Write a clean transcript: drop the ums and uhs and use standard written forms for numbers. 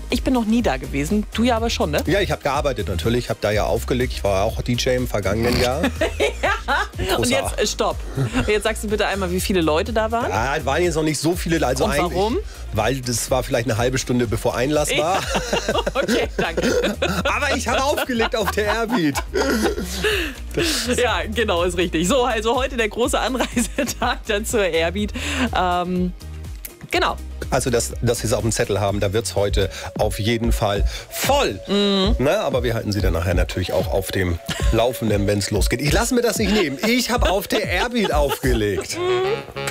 Ich bin noch nie da gewesen. Du ja aber schon, ne? Ja, ich habe gearbeitet natürlich. Ich habe da ja aufgelegt. Ich war auch DJ im vergangenen Jahr. Ja. Und jetzt, stopp. Jetzt sagst du bitte einmal, wie viele Leute da waren. Ja, waren jetzt noch nicht so viele. Also und warum? Weil das war vielleicht eine halbe Stunde bevor Einlass war. Okay, danke. Aber ich habe aufgelegt auf der Airbeat. Ja, genau, ist richtig. So, also heute der große Anreisetag dann zur Airbeat. Genau. Also, dass Sie es auf dem Zettel haben, da wird es heute auf jeden Fall voll. Na, aber wir halten Sie dann nachher natürlich auch auf dem Laufenden, wenn es losgeht. Ich lasse mir das nicht nehmen. Ich habe auf der Airbeat aufgelegt.